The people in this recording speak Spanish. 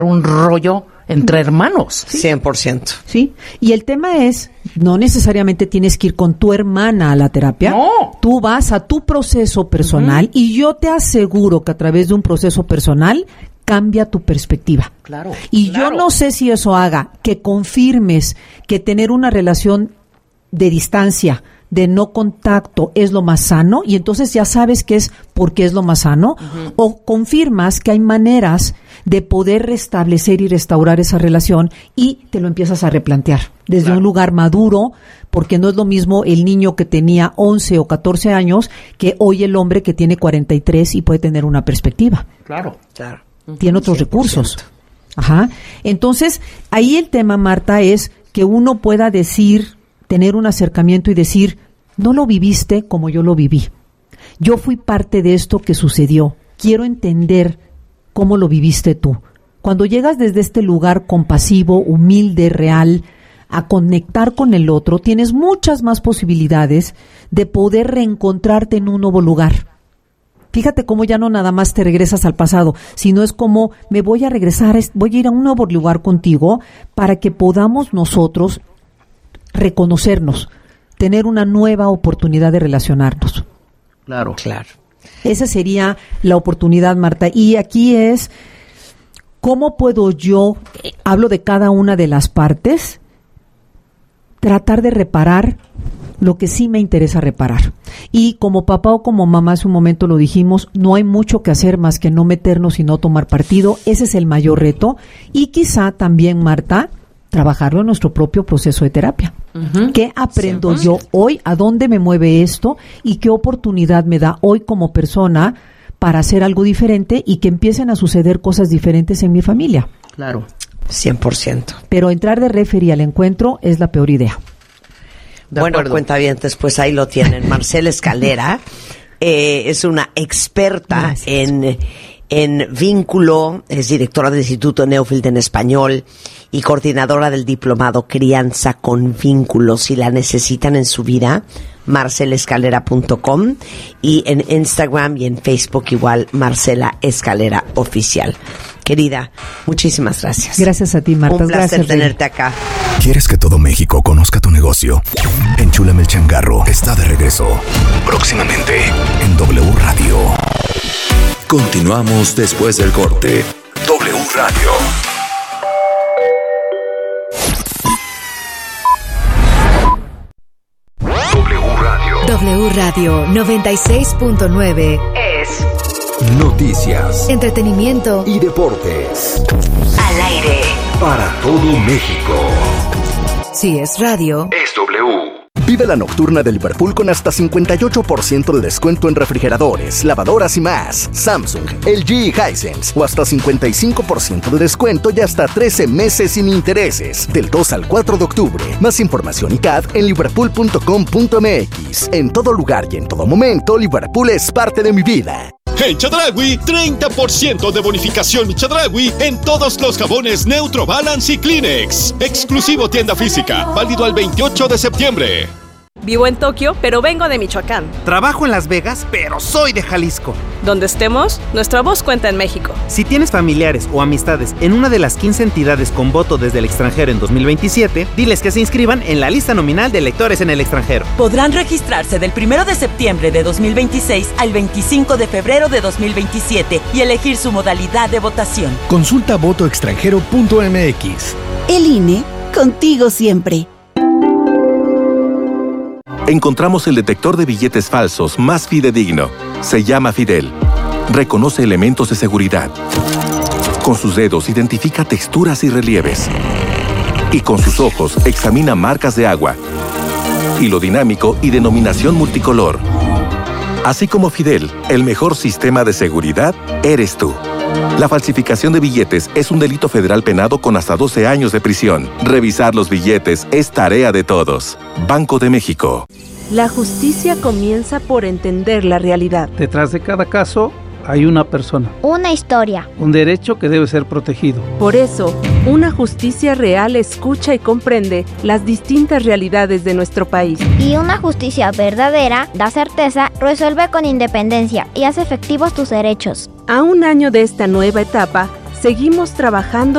un rollo entre hermanos. ¿Sí? 100%. Sí, y el tema es, no necesariamente tienes que ir con tu hermana a la terapia. No. Tú vas a tu proceso personal y yo te aseguro que a través de un proceso personal cambia tu perspectiva. Claro. Y yo no sé si eso haga que confirmes que tener una relación de distancia, de no contacto, es lo más sano, y entonces ya sabes que es porque es lo más sano, o confirmas que hay maneras de poder restablecer y restaurar esa relación y te lo empiezas a replantear desde un lugar maduro, porque no es lo mismo el niño que tenía 11 o 14 años que hoy el hombre que tiene 43 y puede tener una perspectiva. Claro. Tiene otros 100%. Recursos. Ajá. Entonces, ahí el tema, Marta, es que uno pueda decir, tener un acercamiento y decir, no lo viviste como yo lo viví. Yo fui parte de esto que sucedió. Quiero entender cómo lo viviste tú. Cuando llegas desde este lugar compasivo, humilde, real, a conectar con el otro, tienes muchas más posibilidades de poder reencontrarte en un nuevo lugar. Fíjate cómo ya no nada más te regresas al pasado, sino es como me voy a regresar, voy a ir a un nuevo lugar contigo para que podamos nosotros reconocernos, tener una nueva oportunidad de relacionarnos. Claro. Esa sería la oportunidad, Marta. Y aquí es, ¿cómo puedo yo, hablo de cada una de las partes, tratar de reparar lo que sí me interesa reparar? Y como papá o como mamá, hace un momento lo dijimos, no hay mucho que hacer más que no meternos y no tomar partido. Ese es el mayor reto. Y quizá también, Marta, trabajarlo en nuestro propio proceso de terapia. ¿Qué aprendo yo hoy? ¿A dónde me mueve esto? ¿Y qué oportunidad me da hoy como persona para hacer algo diferente y que empiecen a suceder cosas diferentes en mi familia? Claro. 100%. Pero entrar de referee al encuentro es la peor idea. Bueno, cuentavientes, pues ahí lo tienen. Marcela Escalera es una experta en vínculo, es directora del Instituto Neufeld en Español y coordinadora del diplomado Crianza con Vínculos. Si la necesitan en su vida, marcelescalera.com, y en Instagram y en Facebook igual Marcela Escalera Oficial. Querida, muchísimas gracias. Gracias a ti, Marta. Un placer gracias, tenerte acá. ¿Quieres que todo México conozca tu negocio? Enchúlame el changarro está de regreso. Próximamente en W Radio. Continuamos después del corte. W Radio. W Radio 96.9 es noticias, entretenimiento y deportes. Al aire. Para todo México. Si es radio, Es W. Vive la nocturna de Liverpool con hasta 58% de descuento en refrigeradores, lavadoras y más. Samsung, LG y Hisense. O hasta 55% de descuento y hasta 13 meses sin intereses. Del 2 al 4 de octubre. Más información y CAD en liverpool.com.mx. En todo lugar y en todo momento, Liverpool es parte de mi vida. En Chedraui, 30% de bonificación Chedraui en todos los jabones Neutro Balance y Kleenex. Exclusivo tienda física, válido al 28 de septiembre. Vivo en Tokio, pero vengo de Michoacán. Trabajo en Las Vegas, pero soy de Jalisco. Donde estemos, nuestra voz cuenta en México. Si tienes familiares o amistades en una de las 15 entidades con voto desde el extranjero en 2027, diles que se inscriban en la lista nominal de electores en el extranjero. Podrán registrarse del 1 de septiembre de 2026 al 25 de febrero de 2027 y elegir su modalidad de votación. Consulta votoextranjero.mx. El INE, contigo siempre. Encontramos el detector de billetes falsos más fidedigno. Se llama Fidel. Reconoce elementos de seguridad. Con sus dedos identifica texturas y relieves. Y con sus ojos examina marcas de agua, hilo dinámico y denominación multicolor. Así como Fidel, el mejor sistema de seguridad eres tú. La falsificación de billetes es un delito federal penado con hasta 12 años de prisión. Revisar los billetes es tarea de todos. Banco de México. La justicia comienza por entender la realidad. Detrás de cada caso hay una persona. Una historia. Un derecho que debe ser protegido. Por eso, una justicia real escucha y comprende las distintas realidades de nuestro país. Y una justicia verdadera da certeza, resuelve con independencia y hace efectivos tus derechos. A un año de esta nueva etapa, Seguimos trabajando